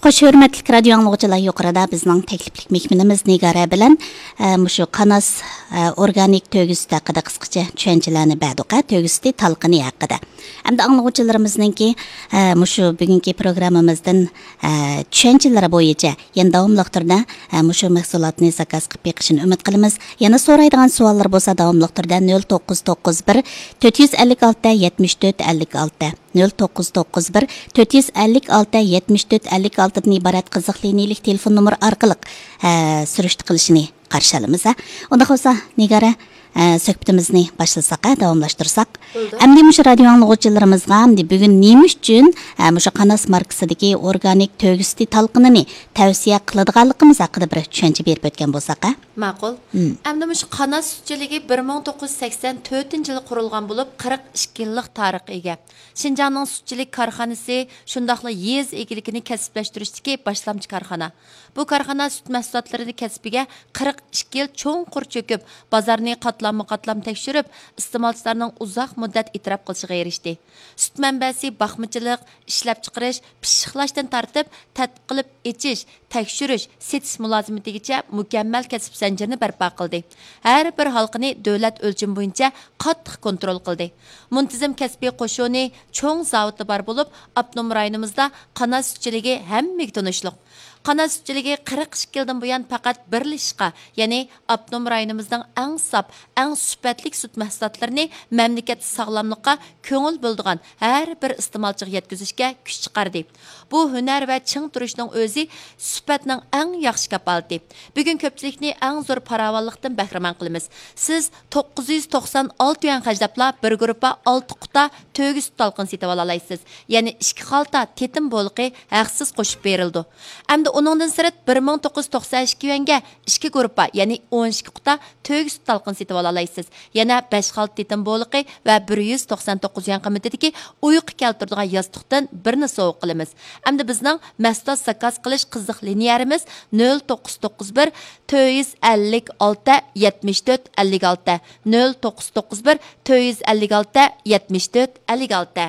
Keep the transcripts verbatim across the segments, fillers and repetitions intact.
Xoş hörmətli radio anlıqçılar, yuqarıda bizning təkliflik mehmanimiz Nigara bilan mushu qanas organik tөгüsü haqida qisqacha tushunchalarni berdik, tөгüsü talqini haqida. Hamda anlıqçılarımızninki mushu bugungi programmamizdan tushunchalar bo'yicha yana davomli turda mushu mahsulotni zakaz qilib beqishini umid qilamiz. Yana so'raydigan savollar bo'lsa davomli turda nol to'qqiz to'qqiz bir to'rt yuz ellik olti yetmish to'rt ellik olti nol to'qqiz to'qqiz bir to'rt yuz ellik olti yetmish to'rt ellik olti dan iborat qiziq liniyalik telefon nomeri orqali surishti qilishini qarshi olamiz. Unda bo'lsa Nigara söhbətimizni başlasak, davamlaşdırsak. Əmdi müş radio anlıqçılarımızga əmdi bugün neymi üçün müş qanas markasidagi organik tөгüsü talqinini tavsiya qiladiganligimiz haqida bir tushuncha berib o'tgan bo'lsak. Ma'qul. Əmdi müş qanas sütçülügi bir ming to'qqiz yuz sakson to'rtinchi yili qurilgan bo'lib, qirq ikki yillik tarixga ega. Şinjanning sütçülük korxonasi shundaqla yez egiligini kasblashtirishdagi boshlamchi korxona. Bu korxona süt mahsulotlarini kasbiga qirq ikki yil cho'nqur cho'kib, bozorni qatlam-qatlam tekshirib, iste'molchilarning uzoq muddat e'tirof qilishiga erishdi. Süt manbasi baxmichilik, ishlab chiqarish, pishiqlashdan tortib, tadqiq qilib echish, tekshirish, setish mulozimatigacha mukammal kasb zanjirini barpo qildi. Har bir halqini davlat o'lchami bo'yicha qattiq kontrol qildi. Muntizam kasbiy qo'shuni cho'ng zavodi bor bo'lib, Abnum rayonimizda qanas sütçülügi hammaga tanishliq. Qanas sütçülügi qirq ikki yildan buyon faqat bir lishqa, ya'ni Abnum rayonimizning eng sap, eng sifatli süt mahsulotlarini mamlakat sog'lomlikqa ko'ngil bo'ldigan har bir iste'molchiga yetkazishga kuch chiqardi. Bu hunar va ching turishning o'zi sifatning eng yaxshi kapolati. Bugun ko'pchilikni eng zo'r farovonlikdan bahramand qilamiz. Siz to'qqiz yuz to'qson olti yuan xajlabla bir gruppa olti quta tөгüsü talqin setib olasizsiz. Ya'ni ikki xalta tetim bo'liqi haqsiz qo'shib berildi. Hamda uningdan sirat bir ming to'qqiz yuz to'qson ikki yuanga ikki gruppa, ya'ni o'n ikki quta tөгüsü talqin setib olasizsiz. Yana besh xalta tetim bo'liqi va bir yuz to'qson to'qqiz yuan qiymatidagi uyqu keltiradigan yostiqdan birini sovg'a qilamiz. Hamda bizning mahsulot zakaz qilish qiziq liniyamiz nol to'qqiz to'qqiz bir to'rt yuz ellik olti yetmish to'rt ellik olti nol to'qqiz to'qqiz bir to'rt yuz ellik olti yetmish to'rt ellik olti.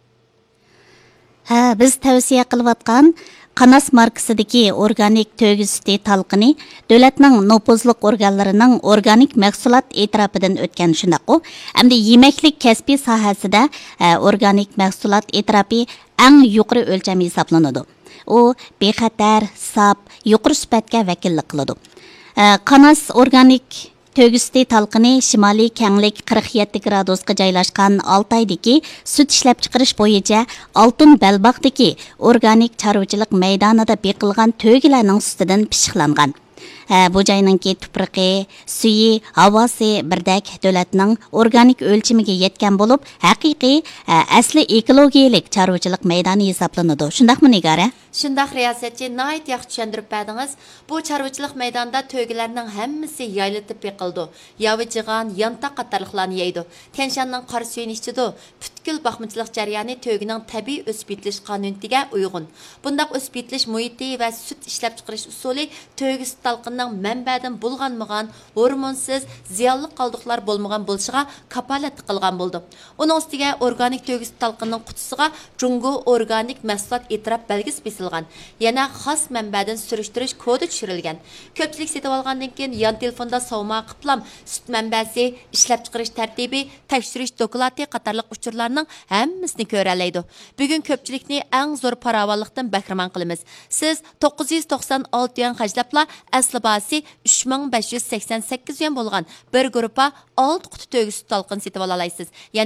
Ha, biz tavsiya qilayotgan qanas markasidagi organik tөгüsü talqini davlatning nopozliq organlarining organik mahsulot e'tirofidan o'tgan shundaqo. Hamda yemaklik kasbiy sohasida organik mahsulot e'tirofi eng yuqori o'lcham hisoblanadi. U bexatar, sap, yuqori sifatga vakillik qiladi. Qanas organik tөгüsü talqini shimoliy kenglik qirq yetti gradusga joylashgan Altaydagi süt ishlab chiqarish bo'yicha Oltin Belbog'dagi organik chorvachilik maydonida beqilgan tөгülarning sutidan pishiqlangan. Bu joyninki tuproqi, suyi, havosi birdak davlatning organik o'lchamiga yetgan bo'lib, haqiqiy asli ekologiyalik chorvachilik maydoni hisoblanadi. Shundaqmi Nigara? Shundaq riyosatchi nihoyat yaxshi tushuntirib berdingiz. Bu chorvachilik maydonida tөгülarning hammasi yayilib beqildi. Yavijigan, yantaq qatorliqlarni yeydi. Tenshanning qor suyini ichidi. Butkul baxmichilik jarayoni tөгüning tabiiy o'sib yetilish qonuniyatiga uyg'un. Bundaq o'sib yetilish muhiti va süt ishlab chiqarish usuli tөгüsü talqinning manbadan bo'lgan-magan, hormonsiz, ziyonli qoldiqlar bo'lmagan bo'lishiga kapolat qilgan bo'ldi. Uning ustiga organik tөгüsü talqinning qutisiga Jungo organik mahsulot e'tirof belgisi besilgan. Yana xos manbadan surishtirish kodi tushirilgan. Ko'pchilik setib olgandan keyin yon telefonda savma qiplam, süt manbasi, ishlab chiqarish tartibi, tekshirish doklati qatorliq uchurlarning hammasini ko'ra oladi. Bugun ko'pchilikni eng zo'r farovonlikdan bahramand qilamiz. Siz to'qqiz yuz to'qson olti yuan xajlabla asli bahasi uch ming besh yuz sakson sakkiz yuan bo'lgan bir gruppa olti quti tөгüsü talqin setib olasizsiz.